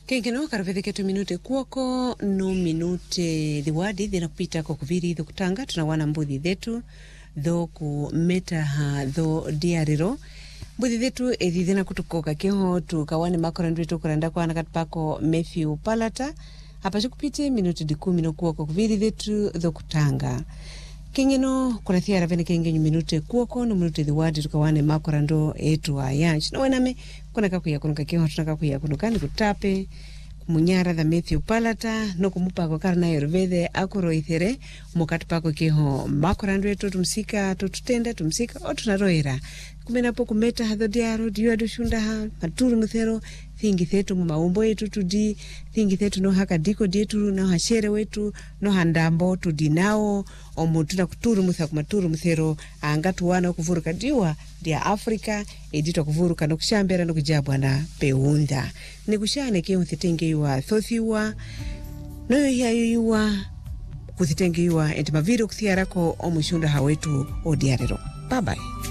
Kengeno karabetheke minute kuoko no minute dhiwadi dhina kupita kwa kuviri dho kutanga tunawana mbuthi dhetu dho kumeta ha dho diariro mbuthi dhetu dhina kutukoka keho tukawane makorandu wetu kuranda kwa nakatipako Matthew Palata hapa chukupite minute 10 no kuoko kuviri dhetu dho kutanga kengeno kuna thiara vene kengenyu minute kuoko no minute dhiwadi tukawane makorandu etu ayanch no wename kuna kakuya kunuka keho tunakakuya kunukani kutape munyara da Matthew Palata no kumupako karna yervede akuro ithere mukati pako keho makorandu etu tumsika tututenda tumsika otunaroera kumenapo kumeta hadho diaro diado shunda ha maturu muthero thingi thetu maumbo etu tudi thingi thetu no haka diko dietu no hashere wetu no handambo tudi nao omuntu na kuturu mutha kumaturu muthero angatu wana kuvuruka diwa dia Afrika edito kuvuruka no kushambera no kujabwa na peunda ni kushane keho thitenge wa thothiwa no yayiwa kuthitenge wa entimaviro kuthiarako omushunda hawetu odiarero. Bye bye.